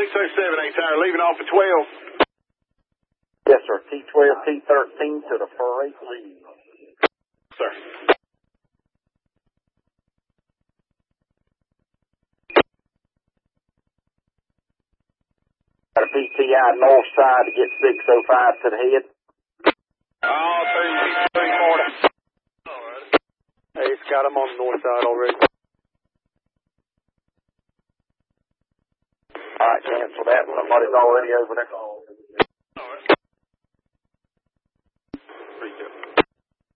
607, tower, leaving off at 12. Yes, sir. T12, T13 to the freight lead. Sir. Got a PTI north side to get 605 to the head. Oh, 340. Hey, it's got him on the north side already. All right, cancel that. Somebody's already over there.